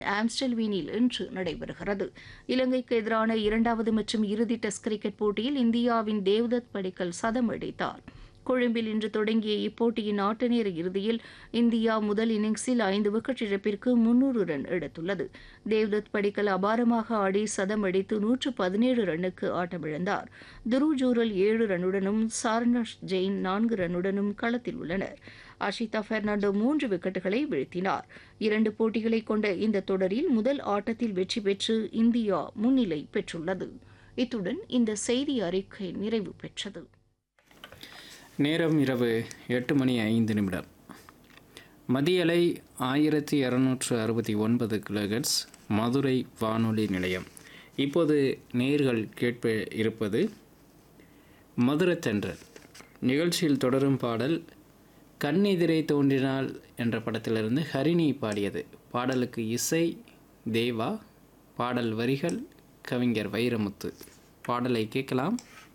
ஆம்ஸ்டல்வீனில் இன்று நடைபெறுகிறது. இலங்கைக்கு எதிரான இரண்டாவது மற்றும் இறுதி டெஸ்ட் கிரிக்கெட் போட்டியில் இந்தியாவின் தேவ்தத் படிக்கல் சதம் அடித்தார். கொழும்பில் இன்று தொடங்கிய இப்போட்டியின் ஆட்ட நேர இறுதியில் இந்தியா முதல் இன்னிங்ஸில் 5 விக்கெட் இழப்பிற்கு 300 ரன் எடுத்துள்ளது. தேவ்தத் படிக்கல் அபாரமாக ஆடி சதம் அடித்து 117 ரன்னுக்கு ஆட்டமிழந்தார். துருவ் ஜூரல் 7 ரன்னுடனும் சார்னஸ் ஜெயின் 4 ரன்னுடனும் களத்தில் உள்ளனர். அஷிதா பெர்னாண்டோ 3 விக்கெட்டுகளை வீழ்த்தினார். 2 போட்டிகளை கொண்ட இந்த தொடரில் முதல் ஆட்டத்தில் வெற்றி பெற்று இந்தியா முன்னிலை பெற்றுள்ளது. இத்துடன் இந்த செய்தி அறிக்கை நிறைவு பெற்றது. நேரம் இரவு 8:05. மதியலை 1269 கிலோஹெர்ட்ஸ் மதுரை வானொலி நிலையம். இப்போது நேயர்கள் கேட்ப இருப்பது மதுரச்சென்றல் நிகழ்ச்சியில் தொடரும் பாடல் கண்ணெதிரே தோன்றினால் என்ற படத்திலிருந்து ஹரிணி பாடியது. பாடலுக்கு இசை தேவா, பாடல் வரிகள் கவிஞர் வைரமுத்து. பாடலை கேட்கலாம்.